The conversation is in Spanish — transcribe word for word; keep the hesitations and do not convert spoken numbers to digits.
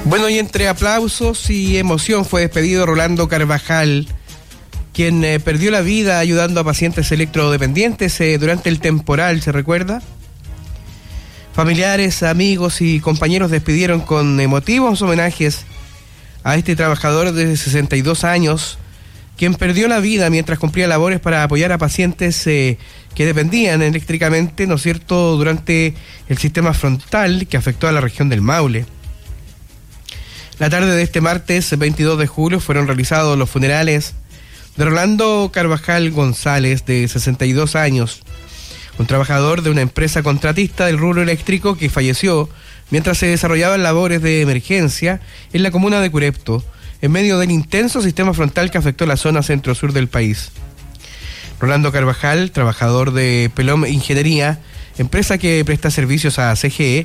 Bueno, y entre aplausos y emoción fue despedido Rolando Carvajal, quien eh, perdió la vida ayudando a pacientes electrodependientes eh, durante el temporal, ¿se recuerda? Familiares, amigos y compañeros despidieron con emotivos homenajes a este trabajador de sesenta y dos años, quien perdió la vida mientras cumplía labores para apoyar a pacientes eh, que dependían eléctricamente, ¿no es cierto?, durante el sistema frontal que afectó a la región del Maule. La tarde de este martes veintidós de julio fueron realizados los funerales de Rolando Carvajal González, de sesenta y dos años, un trabajador de una empresa contratista del rubro eléctrico que falleció mientras se desarrollaban labores de emergencia en la comuna de Curepto, en medio del intenso sistema frontal que afectó la zona centro-sur del país. Rolando Carvajal, trabajador de Pelom Ingeniería, empresa que presta servicios a C G E,